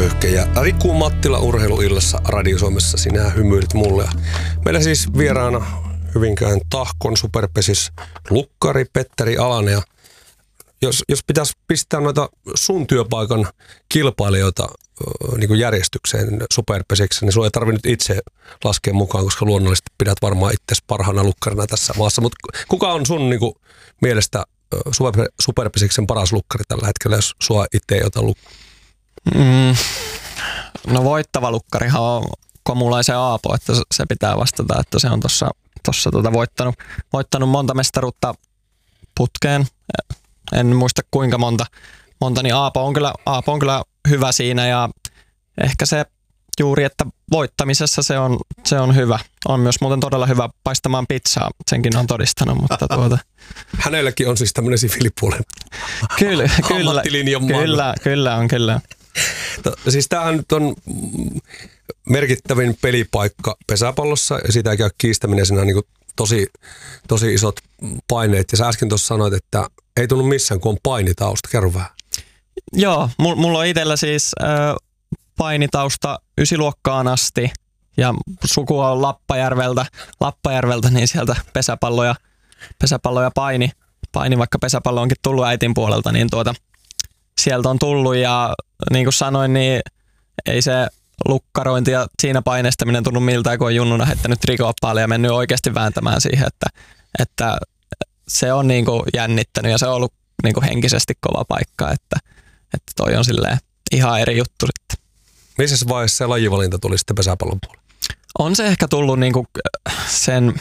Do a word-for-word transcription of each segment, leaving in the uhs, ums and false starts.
Pöyhke ja Riku Mattila Urheiluillassa Radio Suomessa. Sinä hymyilit mulle. Meillä siis vieraana Hyvinkään Tahkon superpesis lukkari Petteri Alanen. Ja jos, jos pitäisi pistää noita sun työpaikan kilpailijoita niin kuin järjestykseen superpesiksi, niin sinua ei tarvitse nyt itse laskea mukaan, koska luonnollisesti pidät varmaan itse parhaana lukkarina tässä maassa. Mutta kuka on sun niin kuin, mielestä super, superpesiksen paras lukkari tällä hetkellä, jos sua itse ei ota lukkaa? Mm, no voittava lukkarihan on Komulaisen Aapo, että se pitää vastata, että se on tuossa tossa tuota voittanut, voittanut monta mestaruutta putkeen. En muista kuinka monta, monta niin Aapo on, kyllä, Aapo on kyllä hyvä siinä ja ehkä se juuri, että voittamisessa se on, se on hyvä. On myös muuten todella hyvä paistamaan pizzaa, senkin on todistanut, mutta tuota... Hänelläkin on siis tämmöinen siviilipuolen kyllä, kyllä, kyllä, kyllä on, kyllä. Siis tämähän nyt on merkittävin pelipaikka pesäpallossa ja siitä ei käy kiistäminen, siinä on niin kuin tosi, tosi isot paineet. Ja sä äsken tuossa sanoit, että ei tunnu missään, kun on painitausta. Kerro vähän. Joo, mulla on itsellä siis äh, painitausta ysiluokkaan asti ja sukua on Lappajärveltä, Lappajärveltä niin sieltä pesäpalloja, pesäpalloja paini, paini, vaikka pesäpallo onkin tullut äitin puolelta, niin tuota, sieltä on tullut ja niin kuin sanoin, niin ei se lukkarointi ja siinä painestaminen tunnu miltään, kun on junnuna heittänyt trikoppaalle ja mennyt oikeasti vääntämään siihen, että, että se on niin kuin jännittänyt ja se on ollut niin kuin henkisesti kova paikka, että, että toi on silleen ihan eri juttu sitten. Missä vaiheessa se lajivalinta tuli sitten pesäpallon puolelle? On se ehkä tullut niin kuin sen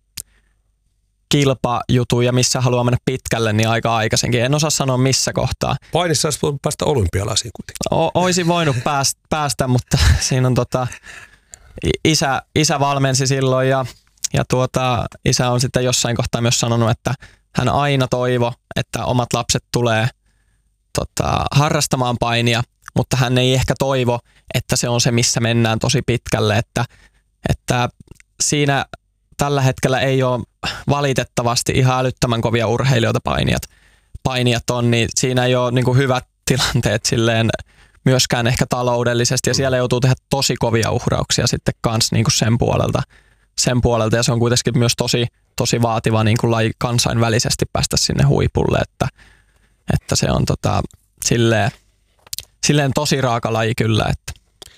kilpajutu ja missä haluaa mennä pitkälle, niin aika aikaisenkin. En osaa sanoa missä kohtaa. Painissa olisi voinut päästä olympialaisiin kuitenkin. O- oisin voinut päästä, päästä, mutta siinä on tota, isä, isä valmensi silloin ja, ja tuota, isä on sitten jossain kohtaa myös sanonut, että hän aina toivo, että omat lapset tulee tota, harrastamaan painia, mutta hän ei ehkä toivo, että se on se, missä mennään tosi pitkälle, että, että siinä tällä hetkellä ei ole valitettavasti ihan älyttömän kovia urheilijoita painijat, painijat on, niin siinä ei ole niin kuin hyvät tilanteet silleen myöskään ehkä taloudellisesti ja siellä joutuu tehdä tosi kovia uhrauksia sitten kans niin kuin sen puolelta, sen puolelta ja se on kuitenkin myös tosi, tosi vaativa niin kuin laji kansainvälisesti päästä sinne huipulle, että, että se on tota, silleen, silleen tosi raaka laji kyllä, että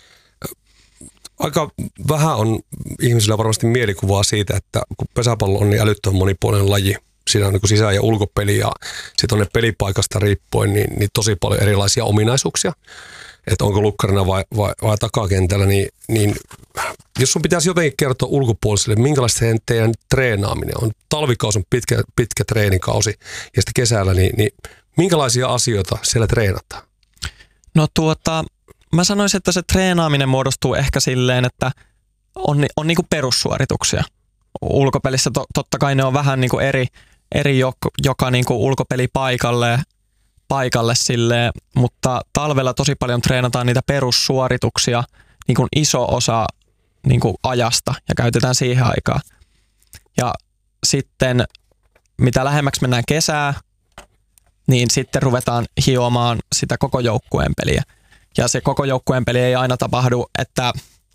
aika vähän on ihmisillä varmasti mielikuvaa siitä, että kun pesäpallo on niin älyttömän monipuolinen laji, siinä on niin kuin sisä- ja ulkopeli ja sitten on ne pelipaikasta riippuen niin, niin tosi paljon erilaisia ominaisuuksia, että onko lukkarina vai, vai, vai takakentällä, niin, niin jos sun pitäisi jotenkin kertoa ulkopuoliselle, minkälaista teidän treenaaminen on, talvikausi on pitkä, pitkä treenikausi ja sitten kesällä, niin, niin minkälaisia asioita siellä treenataan? No tuota... Mä sanoisin, että se treenaaminen muodostuu ehkä silleen, että on, on niinku perussuorituksia. Ulkopelissä to, totta kai ne on vähän niinku eri, eri joka, joka niinku ulkopeli paikalle, paikalle silleen, mutta talvella tosi paljon treenataan niitä perussuorituksia niinku iso osa niinku ajasta ja käytetään siihen aikaa. Ja sitten mitä lähemmäksi mennään kesää, niin sitten ruvetaan hiomaan sitä koko joukkueen peliä. Ja se koko joukkueen peli ei aina tapahdu, että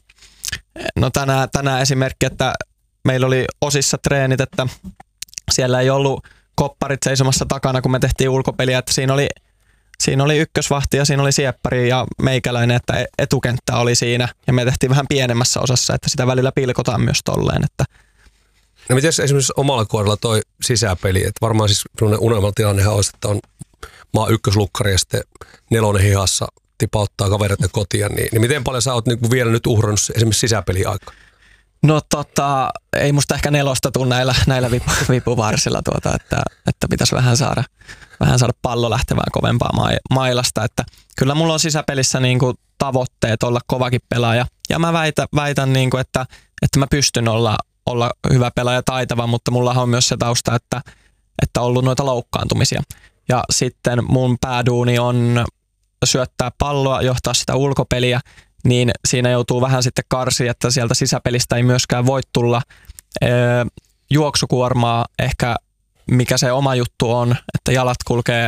no tänään, tänään esimerkki, että meillä oli osissa treenit, että siellä ei ollut kopparit seisomassa takana, kun me tehtiin ulkopeliä, että siinä oli, siinä oli ykkösvahti ja siinä oli sieppari ja meikäläinen, että etukenttä oli siinä ja me tehtiin vähän pienemmässä osassa, että sitä välillä pilkotaan myös tolleen. Että no miten esimerkiksi omalla kohdalla toi sisäpeli, että varmaan siis unelmatilannehan olisi, että on maa ykköslukkari ja sitten nelonen hihassa tipauttaa kavereita kotiin, niin, niin miten paljon sä oot niin vielä nyt uhrannut esimerkiksi sisäpeliaikaa? No tota, ei musta ehkä nelosta tule näillä, näillä vipu, vipuvarsilla, tuota, että, että pitäisi vähän saada, vähän saada pallo lähtevään kovempaa mailasta. Että kyllä mulla on sisäpelissä niin kuin tavoitteet olla kovakin pelaaja ja mä väitän, väitän niin kuin, että, että mä pystyn olla, olla hyvä pelaaja taitava, mutta mulla on myös se tausta, että, että on ollut noita loukkaantumisia. Ja sitten mun pääduuni on syöttää palloa, johtaa sitä ulkopeliä, niin siinä joutuu vähän sitten karsiin, että sieltä sisäpelistä ei myöskään voi tulla ee, juoksukuormaa, ehkä mikä se oma juttu on, että jalat kulkee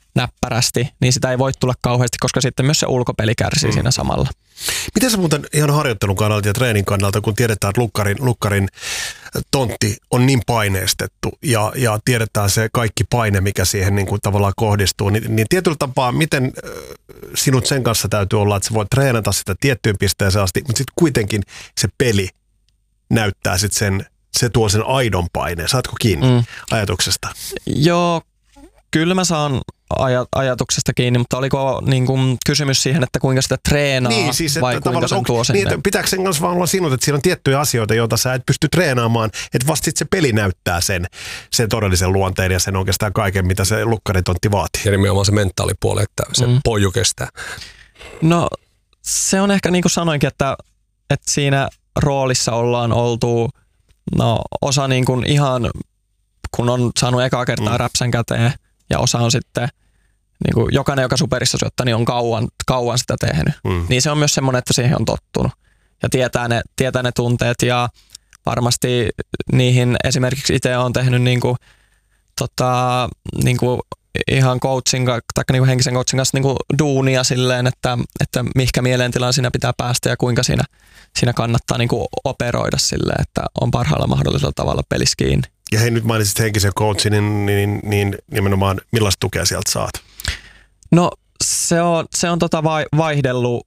näppärästi, niin sitä ei voi tulla kauheasti, koska sitten myös se ulkopeli kärsii mm. siinä samalla. Miten se muuten ihan harjoittelun kannalta ja treenin kannalta, kun tiedetään, että lukkarin, lukkarin tontti on niin paineistettu ja, ja tiedetään se kaikki paine, mikä siihen niin kuin tavallaan kohdistuu, niin, niin tietyllä tapaa, miten sinut sen kanssa täytyy olla, että sä voit treenata sitä tiettyyn pisteeseen asti, mutta sitten kuitenkin se peli näyttää sitten sen, se tuo sen aidon paineen. Saatko kiinni mm. ajatuksesta? Joo, kyllä mä saan aj- ajatuksesta kiinni, mutta oliko niin kuin kysymys siihen, että kuinka sitä treenaa niin, siis, että vai kuinka sen tuo sinne? Niin, pitääkö sen kanssa vaan olla sinut, että siinä on tiettyjä asioita, joita sä et pysty treenaamaan, että vasta sitten se peli näyttää sen, sen todellisen luonteen ja sen oikeastaan kaiken, mitä se lukkaritontti vaatii. Ja nimenomaan se mentaalipuoli, että se mm. poju kestää. No se on ehkä niin kuin sanoinkin, että, että siinä roolissa ollaan oltu no, osa niin kuin ihan, kun on saanut ekaa kertaa mm. räpsän käteen ja osa on sitten niin kuin jokainen, joka superissa syöttää, niin on kauan, kauan sitä tehnyt. Mm. Niin se on myös semmoinen, että siihen on tottunut ja tietää ne, tietää ne tunteet ja varmasti niihin esimerkiksi itse olen tehnyt niin kuin, tota, niin kuin ihan coachin tai niin kuin henkisen coachin kanssa niin kuin duunia silleen, että, että mihinkä mielentilaan siinä pitää päästä ja kuinka siinä, siinä kannattaa niin kuin operoida silleen, että on parhaalla mahdollisella tavalla pelissä kiinni. Ja hei, nyt mainitsit henkisen coachin, niin, niin, niin nimenomaan millaista tukea sieltä saat? No se on, se on tota vai, vaihdellut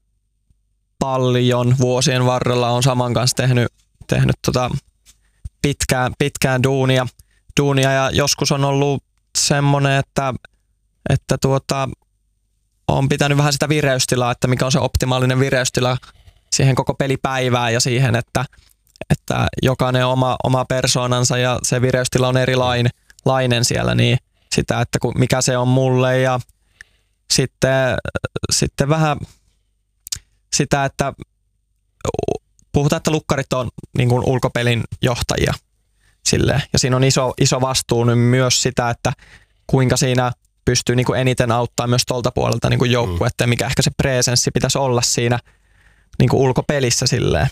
paljon vuosien varrella. Olen saman kanssa tehnyt, tehnyt tota pitkään, pitkään duunia, duunia ja joskus on ollut semmoinen, että, että tuota, on pitänyt vähän sitä vireystilaa, että mikä on se optimaalinen vireystila siihen koko pelipäivään ja siihen, että, että jokainen oma, oma persoonansa ja se vireystila on erilainen siellä, niin sitä, että mikä se on mulle ja sitten, sitten vähän sitä, että puhutaan, että lukkarit on niin kuin ulkopelin johtajia silleen. Ja siinä on iso, iso vastuu nyt myös sitä, että kuinka siinä pystyy niin kuin eniten auttaa myös tuolta puolelta niin kuin joukkuetta, mikä ehkä se presenssi pitäisi olla siinä niin kuin ulkopelissä silleen.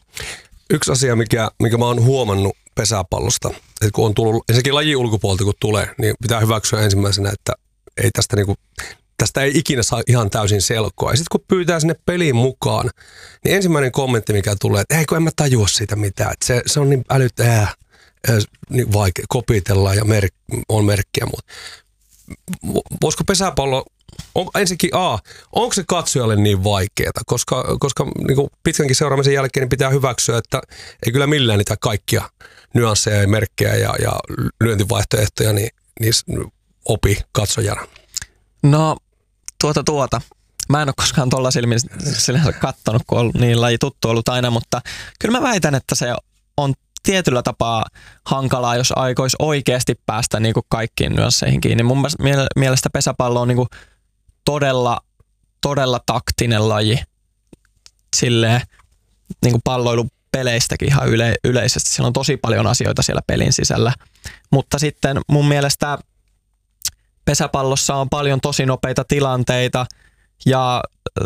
Yksi asia, mikä, mikä mä oon huomannut pesäpallosta, että kun on tullut, ensinnäkin lajin ulkopuolelta kun tulee, niin pitää hyväksyä ensimmäisenä, että ei tästä niinku, tästä ei ikinä saa ihan täysin selkoa. Ja sitten kun pyytää sinne peliin mukaan, niin ensimmäinen kommentti, mikä tulee, että ei kun en mä tajua siitä mitään, että se, se on niin älyttä, äh, niin vaikea, kopitellaan ja merk, on merkkiä, mutta voisiko pesäpallo, on, ensinnäkin A, onko se katsojalle niin vaikeaa, koska, koska niin kuin pitkänkin seuraamisen jälkeen niin pitää hyväksyä, että ei kyllä millään niitä kaikkia nyansseja ja merkkejä ja, ja lyöntivaihtoehtoja niin, niin opi katsojana. No tuota tuota. Mä en ole koskaan tuolla silmin kattonut, kun on niin laji tuttu ollut aina, mutta kyllä mä väitän, että se on tietyllä tapaa hankalaa, jos aikoisi oikeasti päästä niin kuin kaikkiin nyansseihin kiinni. Mun mielestä pesäpallo on niin kuin todella, todella taktinen laji silleen, niin kuin palloilupeleistäkin ihan yle, yleisesti. Siellä on tosi paljon asioita siellä pelin sisällä. Mutta sitten mun mielestä pesäpallossa on paljon tosi nopeita tilanteita ja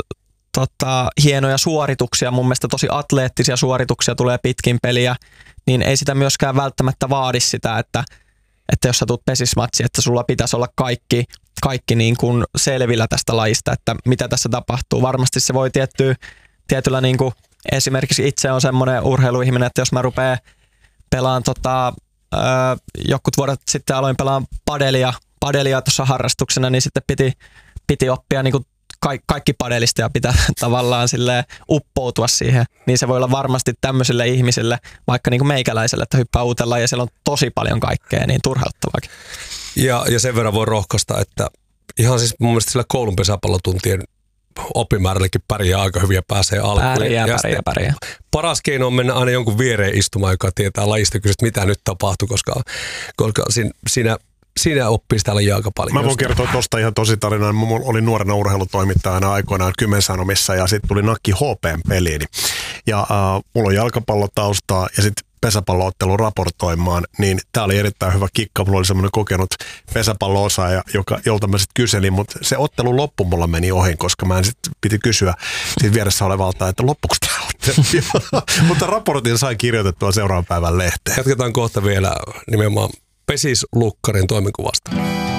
tota, hienoja suorituksia. Mun mielestä tosi atleettisia suorituksia tulee pitkin peliä. Niin ei sitä myöskään välttämättä vaadi sitä, että, että jos sä tulet pesismatsiin, että sulla pitäisi olla kaikki, kaikki niin kuin selvillä tästä lajista, että mitä tässä tapahtuu. Varmasti se voi tiettyä, tietyllä niin kuin, esimerkiksi itse on semmoinen urheiluihminen, että jos mä rupean pelaan tota, öö, jokut vuodet sitten aloin pelaan padelia, padelia tuossa harrastuksena, niin sitten piti, piti oppia niin kuin kaikki padelista ja pitää tavallaan silleen uppoutua siihen, niin se voi olla varmasti tämmöisille ihmisille, vaikka niin kuin meikäläiselle, että hyppää uuteen lajiin ja siellä on tosi paljon kaikkea, niin turhauttavaakin. Ja, ja sen verran voi rohkaista, että ihan siis mun mielestä sillä koulun pesäpallotuntien oppimäärällekin pärjää aika hyvin ja pääsee alkuun. Pärjää, ja pärjää, pärjää. Paras keino on mennä aina jonkun viereen istumaan, joka tietää lajista kysyä, mitä nyt tapahtuu, koska, koska siinä Siinä oppii sitä lajia aika paljon. Mä voin kertoa tuosta ihan tosi tarinaa. Mä olin nuorena urheilutoimittajana aikoinaan Kymensanomissa ja sitten tuli nakki H P:n peliin. Ja äh, mulla on jalkapallotaustaa ja sitten pesäpalloottelu raportoimaan, niin tää oli erittäin hyvä kikka. Mulla oli semmoinen kokenut pesäpallo-osaaja, joka, jolta mä sitten kyselin, mutta se ottelu loppu mulla meni ohi, koska mä en sitten piti kysyä siitä vieressä olevalta, että loppuuko tämä ottelu. Mutta raportin sain kirjoitettua seuraavan päivän lehteen. Jatketaan kohta vielä nimenomaan Pesislukkarin toimenkuvasta.